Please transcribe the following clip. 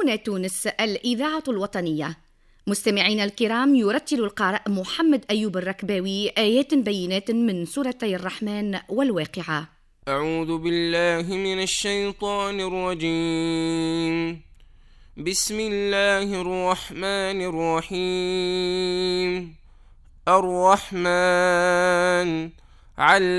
هنا تونس، الإذاعة الوطنية. مستمعينا الكرام، يرتل القارئ محمد أيوب الركباوي آيات بينات من سورتي الرحمن والواقعة. أعوذ بالله من الشيطان الرجيم. بسم الله الرحمن الرحيم. الرحمن علم